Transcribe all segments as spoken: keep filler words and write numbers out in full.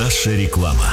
Наша реклама.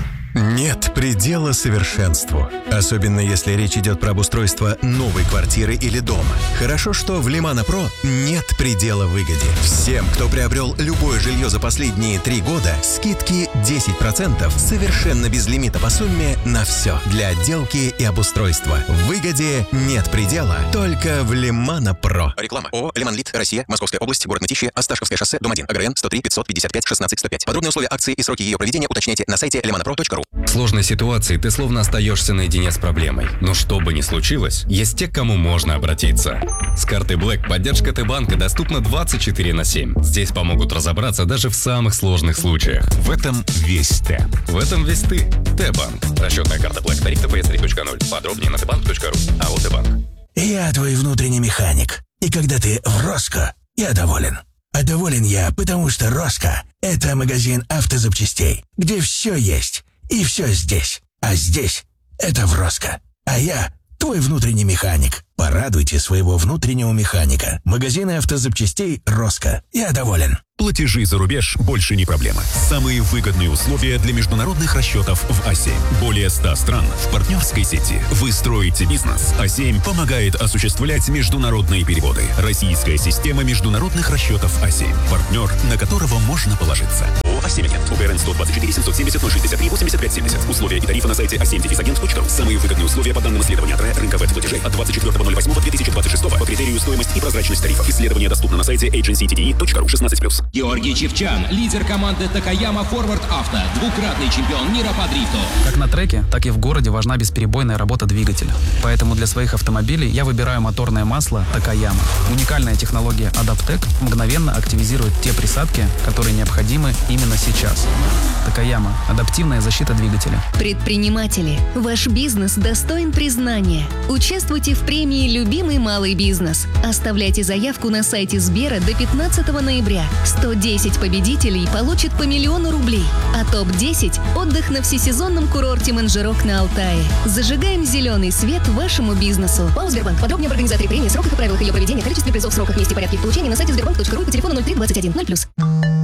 Нет предела совершенству. Особенно если речь идет про обустройство новой квартиры или дома. Хорошо, что в Лимана Про нет предела выгоде. Всем, кто приобрел любое жилье за последние три года, скидки десять процентов совершенно без лимита по сумме на все. Для отделки и обустройства. В выгоде нет предела, только в Лимана Про. Реклама. ООО «Лиманлит», Россия, Московская область, город Мытищи, Осташковское шоссе, дом один, АГРН сто три пятьсот пятьдесят пять шестнадцать сто пять. Подробные условия акции и сроки ее проведения уточняйте на сайте лиманапро точка ру. В сложной ситуации ты словно остаешься наедине с проблемой. Но что бы ни случилось, есть те, к кому можно обратиться. С карты Black поддержка Т-банка доступна двадцать четыре на семь. Здесь помогут разобраться даже в самых сложных случаях. В этом весь Т. В этом весь ты. Т-банк. Расчетная карта Black. Тариф тэ пэ эс три точка ноль. Подробнее на тэ банк точка ру. АО Т-банк. Я твой внутренний механик. И когда ты в Роско, я доволен. А доволен я, потому что Роско – это магазин автозапчастей, где все есть. И все здесь. А здесь – это в Роско. А я – твой внутренний механик. Порадуйте своего внутреннего механика. Магазины автозапчастей Роско. Я доволен. Платежи за рубеж больше не проблема. Самые выгодные условия для международных расчетов в А семь. Более ста стран в партнерской сети. Вы строите бизнес. А семь помогает осуществлять международные переводы. Российская система международных расчетов А семь. Партнер, на которого можно положиться. ООО «А семь Агент». УГРН сто двадцать четыре семьсот семьдесят ноль шестьдесят три восемьдесят пять семьдесят. Условия и тарифы на сайте а семь агент точка ру. Самые выгодные условия по данным исследования АТРЭ рынка веб-платежей от двадцать четвёртого ноль восьмого две тысячи двадцать шестого по критерию стоимость и прозрачность тарифов. Исследование доступно на сайте эйдженси ти ди и точка ру шестнадцать плюс. Георгий Чевчан, лидер команды Такаяма Форвард Авто, двукратный чемпион мира по дрифту. Как на треке, так и в городе важна бесперебойная работа двигателя. Поэтому для своих автомобилей я выбираю моторное масло Такаяма. Уникальная технология Адаптек мгновенно активизирует те присадки, которые необходимы именно сейчас. Такаяма – адаптивная защита двигателя. Предприниматели, ваш бизнес достоин признания. Участвуйте в премии «Любимый малый бизнес». Оставляйте заявку на сайте Сбера до пятнадцатого ноября. сто десять победителей получат по миллиону рублей, а топ десять – отдых на всесезонном курорте Манжерок на Алтае. Зажигаем зеленый свет вашему бизнесу. ПАО «Сбербанк». Подробнее об организаторе премии, сроках и правилах ее проведения, количестве призов, сроках, месте, порядке их получения на сайте сбербанк точка ру и по телефону ноль три двадцать один ноль плюс.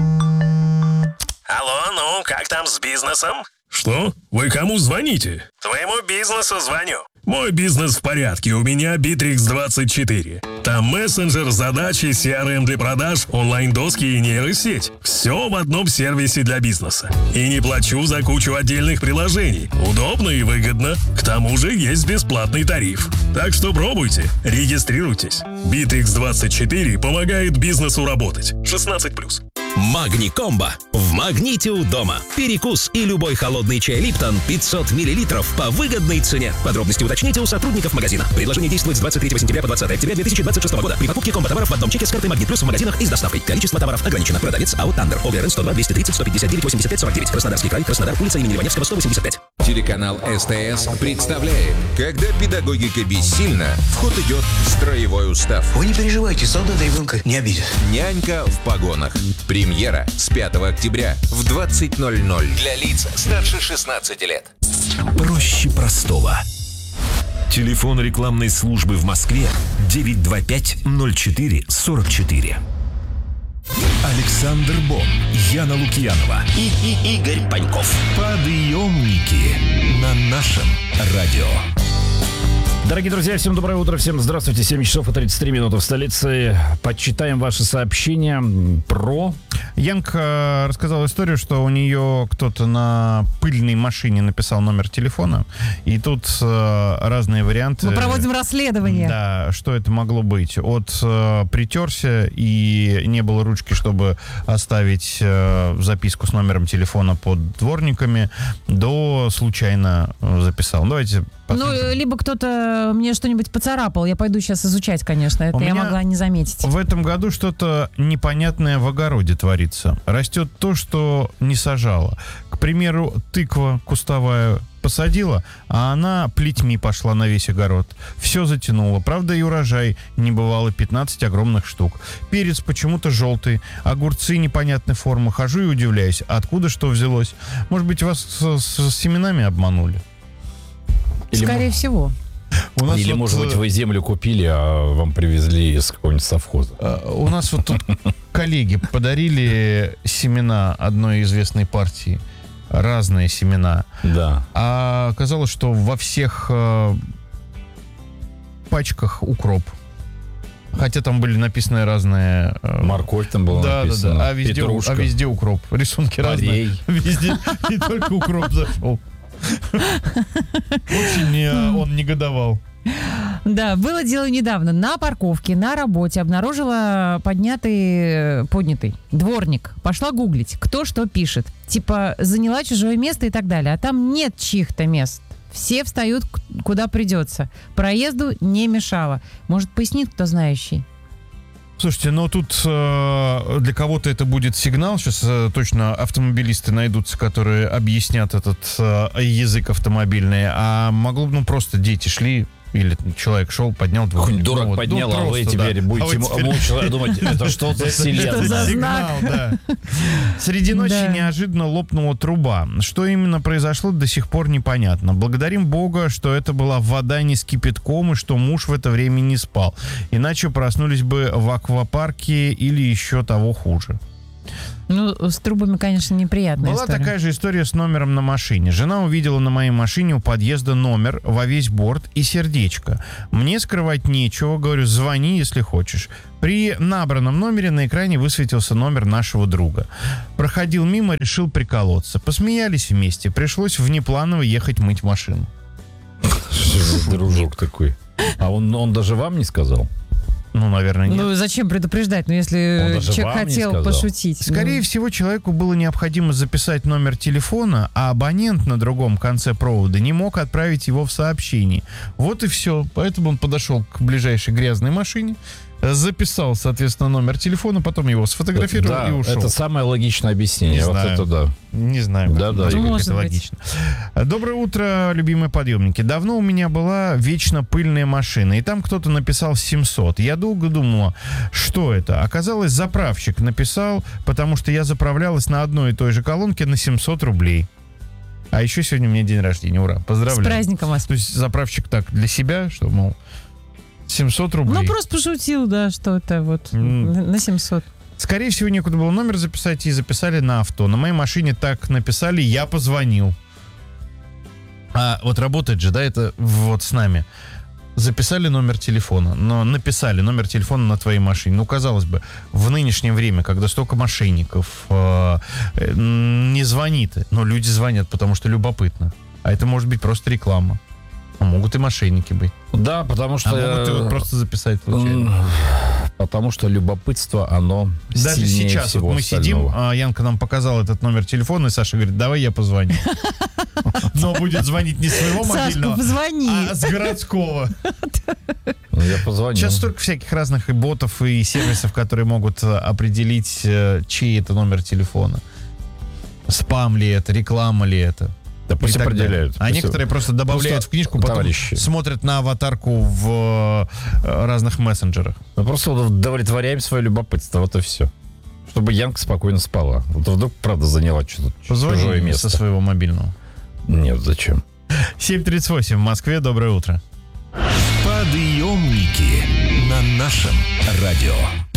Алло, ну, как там с бизнесом? Что? Вы кому звоните? Твоему бизнесу звоню. Мой бизнес в порядке, у меня Битрикс двадцать четыре. Там мессенджер, задачи, си ар эм для продаж, онлайн-доски и нейросеть. Все в одном сервисе для бизнеса. И не плачу за кучу отдельных приложений. Удобно и выгодно. К тому же есть бесплатный тариф. Так что пробуйте, регистрируйтесь. Битрикс двадцать четыре помогает бизнесу работать. шестнадцать плюс. Магни Комбо. В магните у дома. Перекус и любой холодный чай Липтон пятьсот миллилитров по выгодной цене. Подробности уточните у сотрудников магазина. Предложение действует с двадцать третьего сентября по двадцатое октября две тысячи двадцать шестого года. При покупке комбо-товаров в одном чеке с картой Магнит Плюс в магазинах и с доставкой. Количество товаров ограничено. Продавец АО Тандер. ОГРН сто два двести тридцать сто пятьдесят девять восемьдесят пять сорок девять. Краснодарский край. Краснодар. Улица имени Иваневского сто восемьдесят пять. Телеканал СТС представляет. Когда педагогика бессильна, в ход идет строевой устав. Вы не переживайте, солдата ребенка не обидит. Нянька в погонах. Премьера с пятого октября в двадцать ноль ноль. Для лиц старше шестнадцати лет. Проще простого. Телефон рекламной службы в Москве девять два пять ноль четыре сорок четыре. Александр Бон, Яна Лукьянова и, и Игорь Паньков. Подъемники на нашем радио. Дорогие друзья, всем доброе утро, всем здравствуйте. семь часов и тридцать три минуты в столице. Почитаем ваши сообщения про... Янка рассказала историю, что у нее кто-то на пыльной машине написал номер телефона, и тут э, разные варианты. Мы проводим расследование. Да, что это могло быть? От э, притерся и не было ручки, чтобы оставить э, записку с номером телефона под дворниками, до случайно записал. Давайте посмотрим. Ну, либо кто-то мне что-нибудь поцарапал. Я пойду сейчас изучать, конечно. Это У я меня могла не заметить. В этом году что-то непонятное в огороде творится. Растет то, что не сажала. К примеру, тыква кустовая посадила, а она плетьми пошла на весь огород. Все затянуло. Правда, и урожай не бывало пятнадцать огромных штук. Перец почему-то желтый, огурцы непонятной формы. Хожу и удивляюсь, откуда что взялось. Может быть, вас с, с семенами обманули? Или Скорее мо... всего. У нас Или, вот, может быть, вы землю купили, а вам привезли из какого-нибудь совхоза. У нас вот тут коллеги подарили семена одной известной партии. разные семена. Да. А оказалось, что во всех э, пачках укроп. Хотя там были написаны разные... Э, Морковь там была да, написана. Да, да, а везде, петрушка. а везде укроп. Рисунки Парей. разные. Везде не только укроп зашел. Очень э, он негодовал. Да, было дело недавно. На парковке, на работе обнаружила поднятый, поднятый дворник. Пошла гуглить, кто что пишет. Типа, заняла чужое место и так далее. А там нет чьих-то мест. Все встают куда придется. Проезду не мешало. Может, пояснит кто знающий? Слушайте, ну тут э, для кого-то это будет сигнал. Сейчас э, точно автомобилисты найдутся, которые объяснят этот э, язык автомобильный. А могло бы, ну, просто дети шли, или человек шел, поднял дворник. Дурак ну, вот, поднял, ну, а вы просто, теперь да. будете а вы теперь... мучиться, думать, это что за вселенная. Сигнал, да. Среди ночи Да. неожиданно лопнула труба. Что именно произошло, до сих пор непонятно. Благодарим Бога, что это была вода не с кипятком и что муж в это время не спал. Иначе проснулись бы в аквапарке или еще того хуже. Ну, с трубами, конечно, неприятная Была история. такая же история с номером на машине. Жена увидела на моей машине у подъезда номер во весь борт и сердечко. Мне скрывать нечего, говорю, звони, если хочешь. При набранном номере на экране высветился номер нашего друга. Проходил мимо, решил приколоться. Посмеялись вместе. Пришлось внепланово ехать мыть машину. Что за дружок такой? А он, он даже вам не сказал? Ну, наверное, нет. Ну, зачем предупреждать, ну, Он если даже человек вам не хотел сказал. пошутить. Скорее ну. всего, человеку было необходимо записать номер телефона, а абонент на другом конце провода не мог отправить его в сообщении. Вот и все. Поэтому он подошел к ближайшей грязной машине, записал, соответственно, номер телефона, потом его сфотографировал Да, и ушел. это самое логичное объяснение. Не вот знаю. это да. Не знаю, Да, да. как Может это быть. логично. Доброе утро, любимые подъемники. Давно у меня была вечно пыльная машина, и там кто-то написал семьсот. Я долго думала, что это. Оказалось, заправщик написал, потому что я заправлялась на одной и той же колонке на семьсот рублей. А еще сегодня у меня день рождения. Ура, поздравляю. С праздником вас. То есть заправщик так для себя, что, мол, семьсот рублей. Ну, просто пошутил, да, что это вот М. на- на семьсот. Скорее всего, некуда было номер записать, и записали на авто. На моей машине так написали «Я позвонил». А вот работает же, да, это вот с нами. Записали номер телефона, но написали номер телефона на твоей машине. Ну, казалось бы, в нынешнее время, когда столько мошенников, э, э, не звонит. Но люди звонят, потому что любопытно. А это может быть просто реклама. А могут и мошенники быть. Да, потому что... А могут и вот просто записать случайно. Потому что любопытство, оно Даже сильнее сейчас всего вот мы сидим, остального. а Янка нам показал этот номер телефона, и Саша говорит, давай я позвоню. Но будет звонить не с своего Сашка, мобильного, позвони. а с городского. Ну, я позвоню. Сейчас столько всяких разных и ботов, и сервисов, которые могут э, определить, э, чей это номер телефона. Спам ли это, реклама ли это. Да пусть И так определяют. далее. А Пусть- некоторые просто добавляют просто в книжку, потом товарищи. смотрят на аватарку в э, разных мессенджерах. Мы просто удовлетворяем свое любопытство, вот и все. Чтобы Янка спокойно спала. Вот вдруг, правда, заняла что-то чужое Позвони место. со своего мобильного. Нет, зачем? семь тридцать восемь в Москве. Доброе утро. Подъемники на нашем радио.